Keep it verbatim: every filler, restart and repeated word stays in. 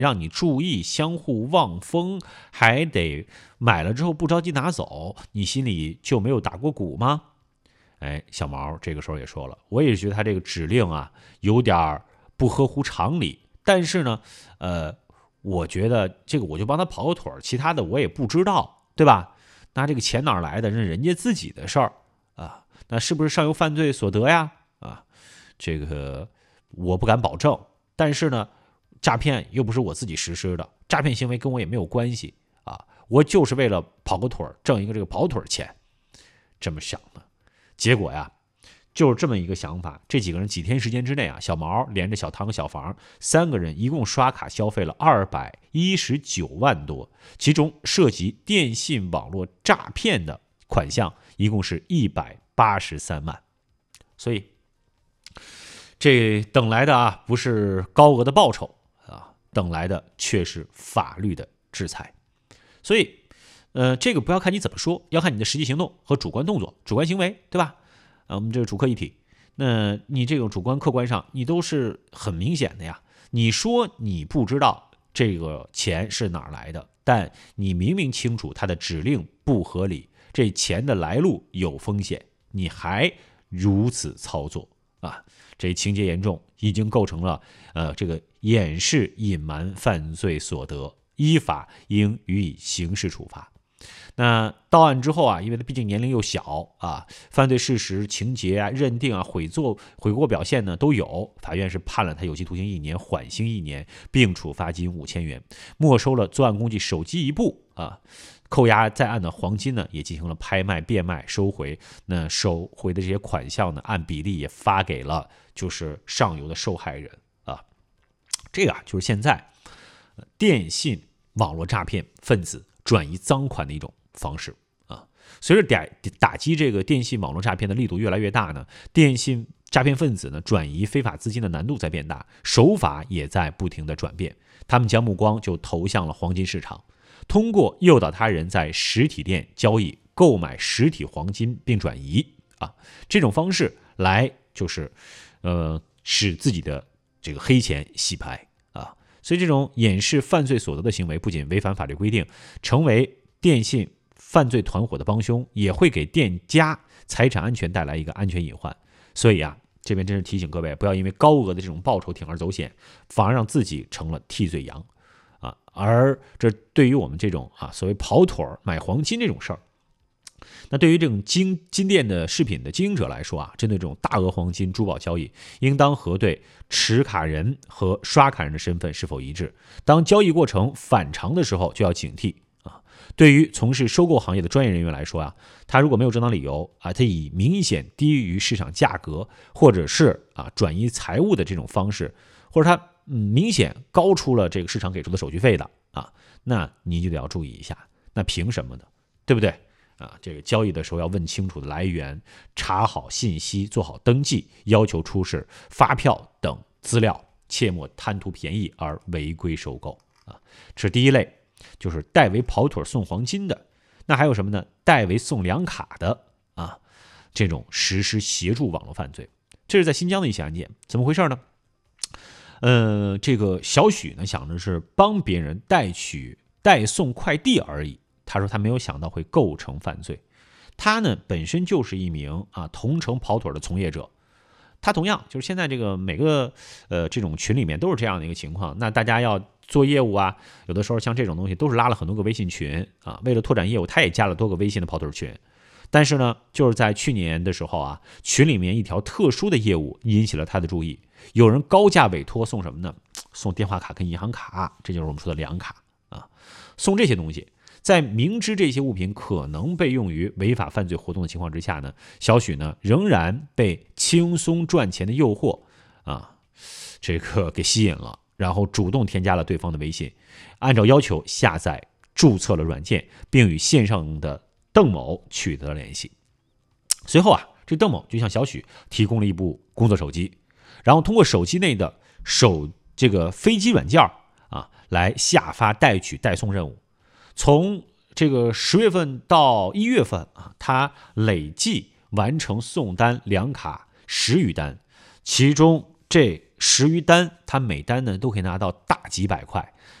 让你注意相互望风，还得买了之后不着急拿走，你心里就没有打过鼓吗？哎，小毛这个时候也说了，我也觉得他这个指令啊有点不合乎常理，但是呢，呃，我觉得这个我就帮他跑个腿，其他的我也不知道，对吧？那这个钱哪来的？那是人家自己的事儿啊，那是不是上游犯罪所得呀？啊，这个我不敢保证，但是呢，诈骗又不是我自己实施的，诈骗行为跟我也没有关系啊，我就是为了跑个腿挣一个这个跑腿钱，这么想的。结果呀，就是这么一个想法，这几个人几天时间之内啊，小毛连着小唐和小房三个人一共刷卡消费了二百一十九万多，其中涉及电信网络诈骗的款项一共是一百八十三万。所以这等来的啊不是高额的报酬啊，等来的却是法律的制裁。所以呃，这个不要看你怎么说，要看你的实际行动和主观动作、主观行为，对吧？啊，我们这个主客一体，那你这种主观客观上，你都是很明显的呀。你说你不知道这个钱是哪儿来的，但你明明清楚他的指令不合理，这钱的来路有风险，你还如此操作啊？这情节严重，已经构成了呃这个掩饰隐瞒犯罪所得，依法应予以刑事处罚。那到案之后啊，因为他毕竟年龄又小啊，犯罪事实、情节啊、认定啊、悔作、悔过表现呢都有，法院是判了他有期徒刑一年，缓刑一年，并处罚金五千元，没收了作案工具手机一部啊，扣押在案的黄金呢也进行了拍卖、变卖、收回。那收回的这些款项呢，按比例也发给了就是上游的受害人啊。这个啊，就是现在电信网络诈骗分子转移赃款的一种方式啊。随着打打击这个电信网络诈骗的力度越来越大呢，电信诈骗分子呢转移非法资金的难度在变大，手法也在不停的转变。他们将目光就投向了黄金市场，通过诱导他人在实体店交易购买实体黄金并转移啊，这种方式来就是呃使自己的这个黑钱洗牌啊。所以这种掩饰犯罪所得的行为不仅违反法律规定，成为电信犯罪团伙的帮凶，也会给店家财产安全带来一个安全隐患。所以啊，这边真是提醒各位，不要因为高额的这种报酬铤而走险，反而让自己成了替罪羊啊。而这对于我们这种啊所谓跑腿买黄金这种事儿，那对于这种金金店的饰品的经营者来说啊，针对这种大额黄金珠宝交易，应当核对持卡人和刷卡人的身份是否一致。当交易过程反常的时候，就要警惕啊。对于从事收购行业的专业人员来说啊，他如果没有正当理由啊，他以明显低于市场价格，或者是啊转移财物的这种方式，或者他嗯明显高出了这个市场给出的手续费的啊，那你就得要注意一下，那凭什么呢？对不对？啊，这个交易的时候要问清楚的来源，查好信息，做好登记，要求出示发票等资料，切莫贪图便宜而违规收购啊。这是第一类，就是代为跑腿送黄金的。那还有什么呢？代为送两卡的啊，这种实施协助网络犯罪。这是在新疆的一起案件，怎么回事呢？呃，这个小许呢想的是帮别人代取代送快递而已。他说他没有想到会构成犯罪，他呢本身就是一名啊同城跑腿的从业者，他同样就是现在这个每个呃这种群里面都是这样的一个情况。那大家要做业务啊，有的时候像这种东西都是拉了很多个微信群啊，为了拓展业务，他也加了多个微信的跑腿群。但是呢，就是在去年的时候啊，群里面一条特殊的业务引起了他的注意，有人高价委托送什么呢？送电话卡跟银行卡，这就是我们说的两卡啊，送这些东西。在明知这些物品可能被用于违法犯罪活动的情况之下呢，小许呢仍然被轻松赚钱的诱惑啊，这个给吸引了，然后主动添加了对方的微信，按照要求下载注册了软件，并与线上的邓某取得了联系。随后啊，这邓某就向小许提供了一部工作手机，然后通过手机内的手这个飞机软件啊，来下发代取代送任务。从这个十月份到一月份啊，他累计完成送单两卡十余单，其中这十余单，他每单呢都可以拿到大几百块。